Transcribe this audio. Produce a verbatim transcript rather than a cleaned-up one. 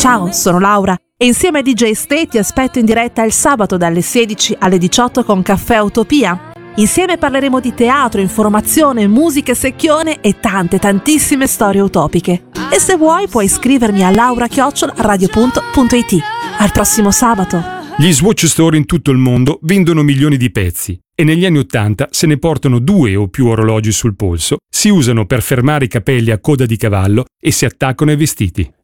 Ciao, sono Laura e insieme a D J Ste ti aspetto in diretta il sabato dalle sedici alle diciotto con Caffè Utopia. Insieme parleremo di teatro, informazione, musica e secchione e tante tantissime storie utopiche. E se vuoi puoi iscrivermi a laura chiocciola radio punto it. Al prossimo sabato! Gli Swatch Store in tutto il mondo vendono milioni di pezzi e negli anni Ottanta se ne portano due o più orologi sul polso, si usano per fermare i capelli a coda di cavallo e si attaccano ai vestiti.